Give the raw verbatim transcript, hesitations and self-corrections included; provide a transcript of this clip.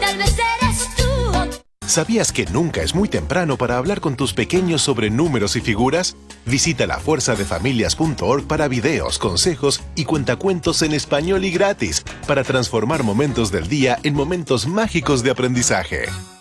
tal vez eres tú. ¿Sabías que nunca es muy temprano para hablar con tus pequeños sobre números y figuras? Visita la fuerza de familias punto org para videos, consejos y cuentacuentos en español y gratis para transformar momentos del día en momentos mágicos de aprendizaje.